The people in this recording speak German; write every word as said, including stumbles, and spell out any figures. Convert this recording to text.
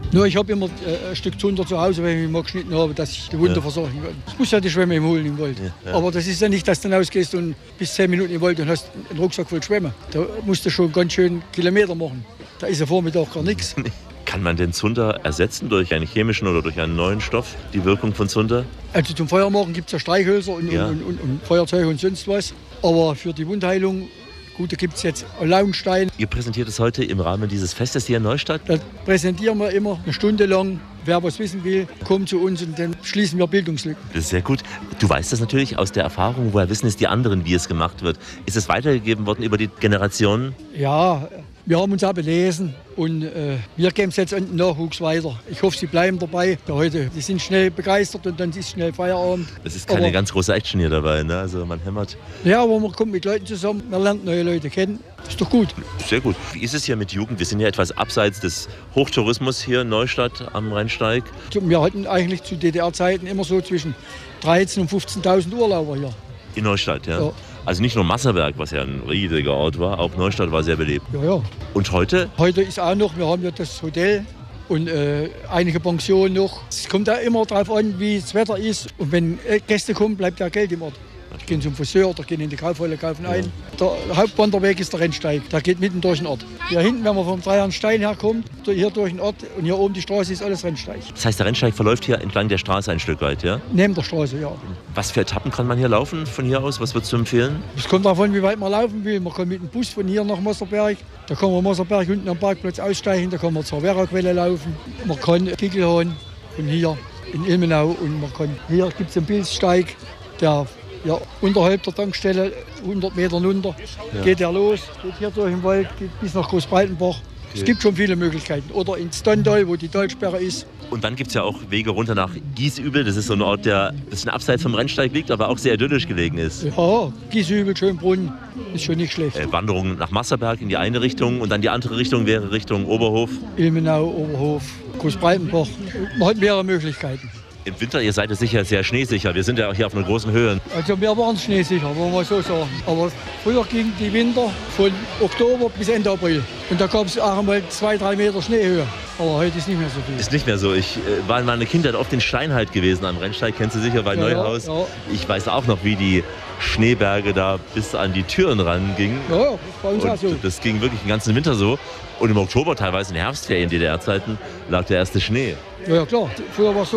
Nur ich habe immer äh, ein Stück Zunder zu Hause, wenn ich mich mal geschnitten habe, dass ich die Wunde ja. versorgen kann. Ich muss ja die Schwämme im Holen im Wald. Ja, ja. Aber das ist ja nicht, dass du dann rausgehst und bis zehn Minuten im Wald und hast einen Rucksack voll Schwämme. Da musst du schon ganz schön Kilometer machen. Da ist ja Vormittag gar nichts. Kann man den Zunder ersetzen durch einen chemischen oder durch einen neuen Stoff, die Wirkung von Zunder? Also zum Feuermachen gibt es ja Streichhölzer und, ja. und, und, und Feuerzeug und sonst was. Aber für die Wundheilung, gut, da gibt es jetzt Lauenstein. Ihr präsentiert es heute im Rahmen dieses Festes hier in Neustadt? Da präsentieren wir immer eine Stunde lang. Wer was wissen will, kommt zu uns und dann schließen wir Bildungslücken. Das ist sehr gut. Du weißt das natürlich aus der Erfahrung, woher wissen es die anderen, wie es gemacht wird. Ist es weitergegeben worden über die Generationen? Ja, wir haben uns auch belesen und äh, wir geben es jetzt an den Nachwuchs weiter. Ich hoffe, sie bleiben dabei. Heute, die sind schnell begeistert und dann ist schnell Feierabend. Es ist keine aber, ganz große Action hier dabei, ne? Also man hämmert. Ja, aber man kommt mit Leuten zusammen, man lernt neue Leute kennen. Das ist doch gut. Sehr gut. Wie ist es hier mit Jugend? Wir sind ja etwas abseits des Hochtourismus hier in Neustadt am Rheinsteig. Wir hatten eigentlich zu D D R-Zeiten immer so zwischen dreizehn und fünfzehntausend Urlauber hier. In Neustadt, ja? Ja. Also nicht nur Masserberg, was ja ein riesiger Ort war, auch Neustadt war sehr belebt. Ja, ja. Und heute? Heute ist auch noch, wir haben ja das Hotel und äh, einige Pensionen noch. Es kommt da immer darauf an, wie das Wetter ist. Und wenn Gäste kommen, bleibt ja Geld im Ort. Die gehen zum Friseur, da gehen in die Kaufhalle, kaufen ein. Ja. Der Hauptwanderweg ist der Rennsteig, der geht mitten durch den Ort. Hier hinten, wenn man vom Dreiherrenstein herkommt, hier durch den Ort und hier oben die Straße ist alles Rennsteig. Das heißt, der Rennsteig verläuft hier entlang der Straße ein Stück weit, ja? Neben der Straße, ja. Was für Etappen kann man hier laufen von hier aus? Was würdest du empfehlen? Es kommt davon, wie weit man laufen will. Man kann mit dem Bus von hier nach Mosserberg. Da kann man Mosserberg unten am Parkplatz aussteigen, da kann man zur Werraquelle laufen. Man kann Kickelhorn von hier in Ilmenau und man kann, hier gibt es einen Pilzsteig, der ja, unterhalb der Tankstelle, hundert Meter runter, ja. geht er los, geht hier durch den Wald, geht bis nach Großbreitenbach. Okay. Es gibt schon viele Möglichkeiten. Oder ins Dondal, wo die Talsperre ist. Und dann gibt es ja auch Wege runter nach Giesübel. Das ist so ein Ort, der ein bisschen abseits vom Rennsteig liegt, aber auch sehr idyllisch gelegen ist. Ja, Giesübel, Schönbrunn, ist schon nicht schlecht. Äh, Wanderung nach Masserberg in die eine Richtung und dann die andere Richtung wäre Richtung Oberhof. Ilmenau, Oberhof, Großbreitenbach. Man hat mehrere Möglichkeiten. Im Winter, ihr seid sicher sehr schneesicher. Wir sind ja auch hier auf einer großen Höhe. Also wir waren schneesicher, wollen wir so sagen. Aber früher ging die Winter von Oktober bis Ende April. Und da gab es auch einmal zwei, drei Meter Schneehöhe. Aber heute ist nicht mehr so viel. Ist nicht mehr so. Ich äh, war in meiner Kindheit oft in Steinheit gewesen am Rennsteig. Kennst du sicher bei ja, Neuhaus. Ja, ja. Ich weiß auch noch, wie die Schneeberge da bis an die Türen rangingen. Ja, ja, bei uns und auch so. Das ging wirklich den ganzen Winter so. Und im Oktober, teilweise in Herbstferien, D D R-Zeiten, lag der erste Schnee. Ja, ja klar. Früher war es so.